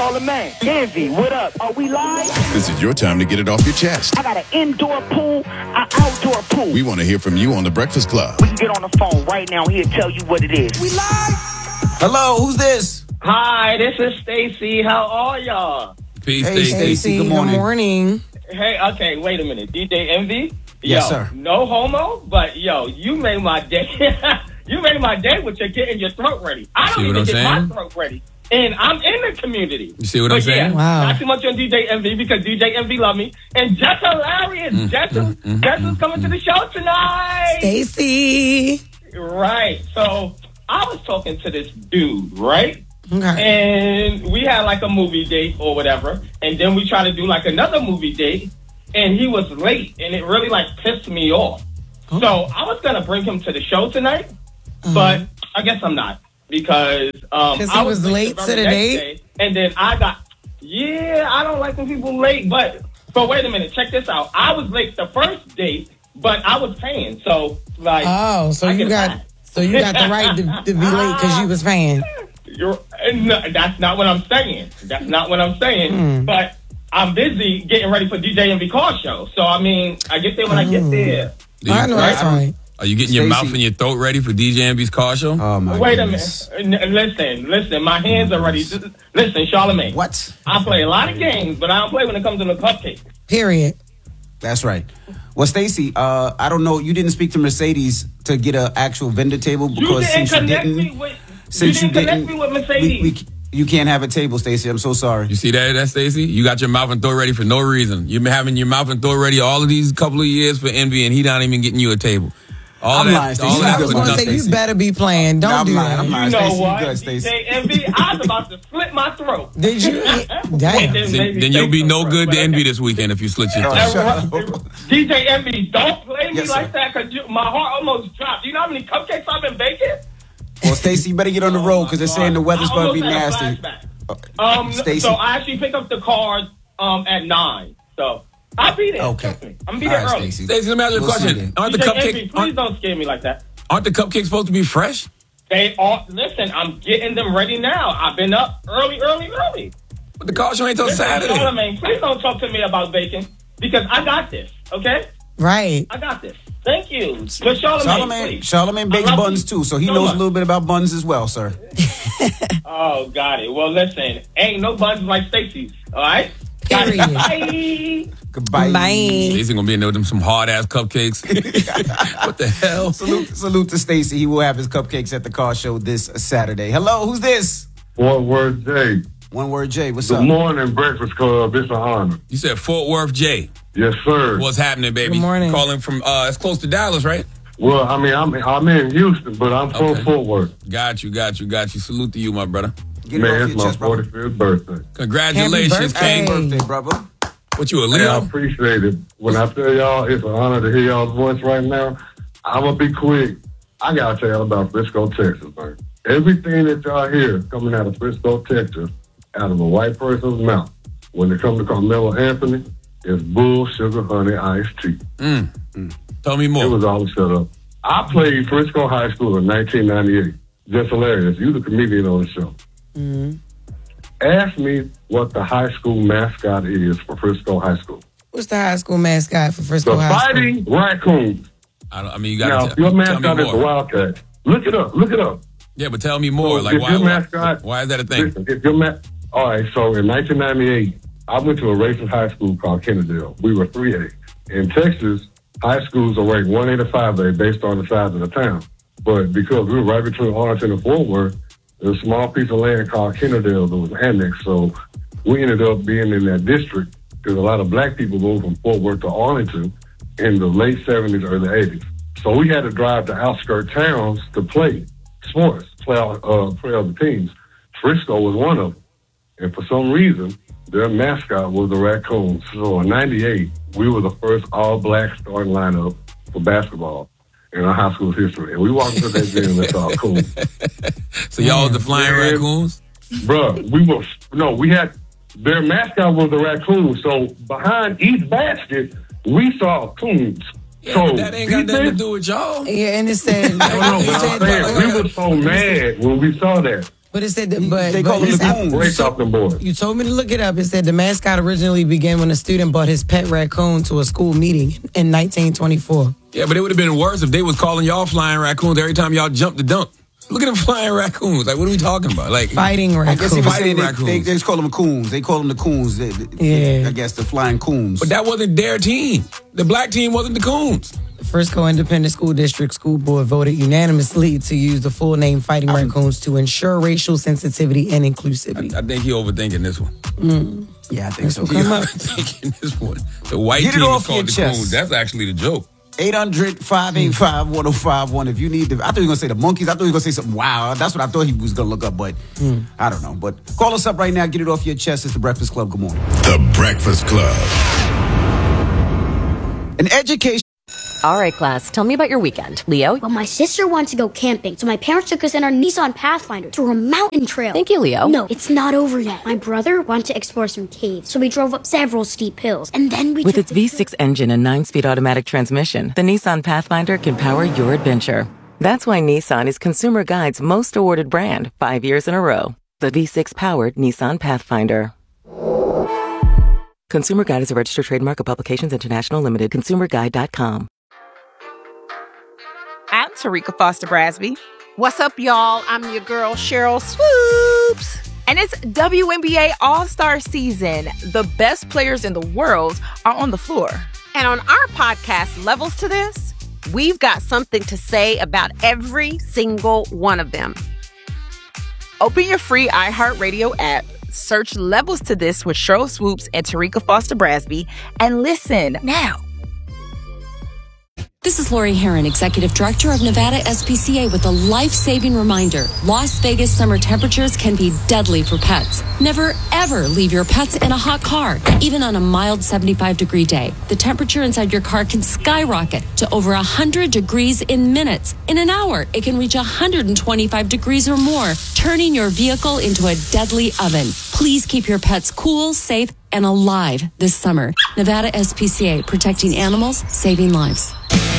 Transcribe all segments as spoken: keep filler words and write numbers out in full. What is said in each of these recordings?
Charlamagne, Envy, what up? Are we live? This is your time to get it off your chest. I got an indoor pool, an outdoor pool. We want to hear from you on The Breakfast Club. We can get on the phone right now. He'll tell you what it is. We live? Hello, who's this? Hi, this is Stacy. How are y'all? Peace, Hey, Stacy. Stacy. Good morning. Good morning. Hey, okay, wait a minute. D J Envy? Yes, yo, sir. No homo, but yo, you made my day. You made my day with your getting your throat ready. I don't See what even I'm get saying? my throat ready. And I'm in the community. You see what but I'm saying? Yeah, Wow. Not too much on D J Envy because D J Envy love me. And Jess hilarious. Mm, Jess, mm, mm, Jess mm, is coming mm. to the show tonight. Stacy. Right. So I was talking to this dude, right? Okay. And we had like a movie date or whatever. And then we tried to do like another movie date. And he was late. And it really like pissed me off. Oh. So I was going to bring him to the show tonight. Uh-huh. But I guess I'm not. Because um, 'Cause he I was late the to very the next date? day, and then I got, yeah, I don't like when people late. But, but wait a minute. Check this out. I was late the first date, but I was paying. So, like. Oh, so I you get got mad. so you got the right to, to be late because you was paying. You're, no, that's not what I'm saying. That's not what I'm saying. Mm. But I'm busy getting ready for D J Envy Car Show. So, I mean, I get there when I get there. Do you- I know right? that's right. Are you getting your Stacy. mouth and your throat ready for D J Envy's car show? Oh, my Wait goodness. a minute. N- Listen, listen. My hands are ready. Listen, Charlamagne. What? I play a lot of games, but I don't play when it comes to the cupcake. Period. That's right. Well, Stacy, uh, I don't know. You didn't speak to Mercedes to get an actual vendor table You because didn't since you connect didn't, me with. since you you, didn't connect didn't, me with Mercedes. we, we, you can't have a table, Stacy. I'm so sorry. You see that, that Stacy? You got your mouth and throat ready for no reason. You've been having your mouth and throat ready all of these couple of years for Envy, and he not even getting you a table. All I'm that, lying, Stacey. all You that I was for going to nothing. say you better be playing. Don't Nah, I'm do lying, that. I'm lying. You know Stacey, you what? good, D Stacey. J Envy, I was about to slit my throat. Did you? And Damn. then Then, maybe then you'll say be no something, good but to I Envy can't. this weekend if you slit your Oh, throat. shut up. D J Envy, don't play me Yes, like sir. that because my heart almost dropped. You know how many cupcakes I've been baking? Well, Stacy, you better get on the road because they're saying the weather's I going to be almost nasty. had a flashback. Um, Stacey. so I actually pick up the cars um, at nine. So I'll be there. Okay. Trust me. I'm gonna be All there right, early. Stacey. Stacey, let me ask you a We'll see question. then. Aren't the D J Envy, cupcakes please aren't, don't scare me like that. aren't the cupcakes supposed to be fresh? They are. Listen, I'm getting them ready now. I've been up early, early, early. But the car show ain't till Listen, Saturday. Charlamagne, please don't talk to me about bacon because I got this. Okay, Right. I got this. Thank you. But Charlamagne, Charlamagne, please. Charlamagne bakes I love buns you too, so he so knows much. a little bit about buns as well, sir. Oh, got it. Well, listen, ain't no buns like Stacy's. All right. Got it. Period. Bye. Goodbye. Bye. Stacey gonna be in there with them some hard ass cupcakes. What the hell? Salute, salute to Stacy. He will have his cupcakes at the car show this Saturday. Hello, who's this? One word, Jay. One word, Jay. What's Good up? morning, Breakfast Club. It's an honor. You said Fort Worth J. Yes, sir. What's happening, baby? Good morning. Calling from uh it's close to Dallas, right? Well, I mean, I'm I'm in Houston, but I'm from Okay. Fort Worth. Got you, got you, got you. Salute to you, my brother. Get it Man, off it's your my chest, brother. forty-fifth birthday. Congratulations, Happy King. birthday. Birthday, brother. What you a Hey, I Leo? appreciate it. When I tell y'all it's an honor to hear y'all's voice right now, I'm going to be quick. I got to tell y'all about Frisco, Texas, man. Everything that y'all hear coming out of Frisco, Texas, out of a white person's mouth, when it comes to Carmelo Anthony, is bull, sugar, honey, iced tea. Mm. Mm. Tell me It more. was all set up. I played Frisco High School in nineteen ninety-eight. Just hilarious. You the comedian on the show. Mm-hmm. Ask me what the high school mascot is for Frisco High School. What's the high school mascot for Frisco The High School? Fighting Raccoons. I, don't, I mean, you Now, gotta if your tell, tell mascot me is the more. Wildcat, look it up. Look it up. Yeah, but tell me more. So Like if why? your Why, mascot- why is that a thing? Listen, if your ma- all right, so in nineteen ninety-eight, I went to a racist high school called Kennedale. We were three A. In Texas, high schools are ranked one A to five A based on the size of the town. But because we were right between Arlington and Fort Worth, there's a small piece of land called Kennedale that was annexed. So we ended up being in that district because a lot of black people moved from Fort Worth to Arlington in the late seventies, early eighties. So we had to drive to outskirt towns to play sports, play, uh, play other teams. Frisco was one of them. And for some reason, their mascot was the Raccoons. So in ninety-eight, we were the first all-black starting lineup for basketball in our high school history. And we walked into that gym and it's all cool. So y'all was the flying Man. raccoons? Bruh, we were, no, we had, their mascot was the Raccoon. So behind each basket, we saw coons. Yeah, so but that ain't got nothing to defense- do with y'all. Yeah, and it said. I don't know, but I'm saying, we were so mad when we saw that. But it said, that, but They but call them it's- the coons. Race off them boys. You told me to look it up. It said the mascot originally began when a student brought his pet raccoon to a school meeting in nineteen twenty-four. Yeah, but it would have been worse if they was calling y'all flying raccoons every time y'all jumped the dunk. Look at them flying raccoons. Like, what are we talking about? Like Fighting I raccoons. guess he was Fighting saying they, raccoons. they, they just call them coons. They call them the coons. They, they- Yeah. I guess the flying coons. But that wasn't their team. The black team wasn't the Coons. The Frisco Independent School District School Board voted unanimously to use the full name Fighting Raccoons to ensure racial sensitivity and inclusivity. I think you're overthinking this one. yeah, I think so. Come You're up. overthinking this one. The white Get it team is off your called the chest. Coons. That's actually the joke. eight hundred, five eight five, one oh five one. If you need to, I thought you were going to say the monkeys. I thought you were going to say something. Wow. That's what I thought he was going to look up, but I don't know. But call us up right now. Get it off your chest. It's The Breakfast Club. Good morning. The Breakfast Club. An education. All right, class, tell me about your weekend. Leo? Well, my sister wanted to go camping, so my parents took us in our Nissan Pathfinder to a mountain trail. Thank you, Leo. No, it's not over yet. My brother wanted to explore some caves, so we drove up several steep hills, and then we With took its the- V six engine and nine-speed automatic transmission, the Nissan Pathfinder can power your adventure. That's why Nissan is Consumer Guide's most awarded brand five years in a row. The V six-powered Nissan Pathfinder. Consumer Guide is a registered trademark of Publications International Limited. consumer guide dot com. I'm Tarika Foster Brasby. What's up, y'all? I'm your girl, Cheryl Swoops. And it's W N B A All-Star Season. The best players in the world are on the floor. And on our podcast, Levels to This, we've got something to say about every single one of them. Open your free iHeartRadio app, search Levels to This with Cheryl Swoops and Tarika Foster Brasby, and listen now. This is Lori Heron, Executive Director of Nevada S P C A, with a life-saving reminder. Las Vegas summer temperatures can be deadly for pets. Never, ever leave your pets in a hot car, even on a mild seventy-five degree day. The temperature inside your car can skyrocket to over one hundred degrees in minutes. In an hour, it can reach one hundred twenty-five degrees or more, turning your vehicle into a deadly oven. Please keep your pets cool, safe, and alive this summer. Nevada S P C A, protecting animals, saving lives.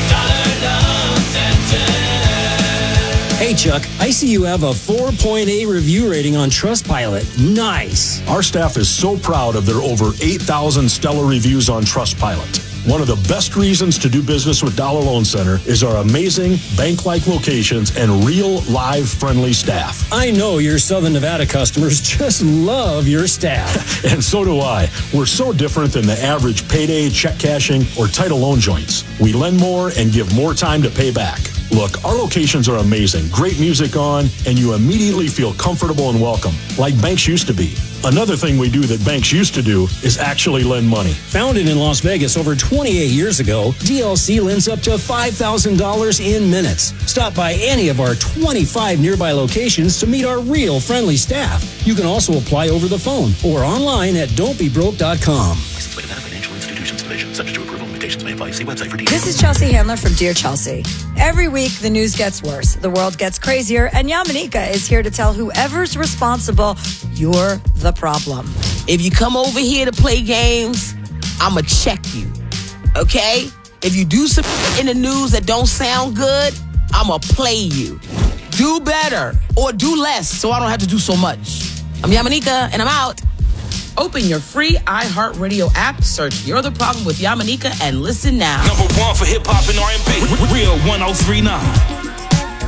Hey, Chuck, I see you have a four point eight review rating on Trustpilot. Nice. Our staff is so proud of their over eight thousand stellar reviews on Trustpilot. One of the best reasons to do business with Dollar Loan Center is our amazing bank-like locations and real, live, friendly staff. I know your Southern Nevada customers just love your staff. And so do I. We're so different than the average payday, check cashing, or title loan joints. We lend more and give more time to pay back. Look, our locations are amazing. Great music on, and you immediately feel comfortable and welcome, like banks used to be. Another thing we do that banks used to do is actually lend money. Founded in Las Vegas over twenty-eight years ago, D L C lends up to five thousand dollars in minutes. Stop by any of our twenty-five nearby locations to meet our real friendly staff. You can also apply over the phone or online at don't be broke dot com. Licensed by Nevada Financial Institutions Division. Subject to approval. Limitations may apply. See website for details. This is Chelsea Handler from Dear Chelsea. Every week, the news gets worse, the world gets crazier, and Yamanika is here to tell whoever's responsible, you're the problem. If you come over here to play games, I'ma check you, okay? If you do some in the news that don't sound good, I'ma play you. Do better or do less so I don't have to do so much. I'm Yamanika, and I'm out. Open your free iHeartRadio app, search You're the Problem with Yamanika, and listen now. Number one for hip hop and R and B. Real one oh three nine.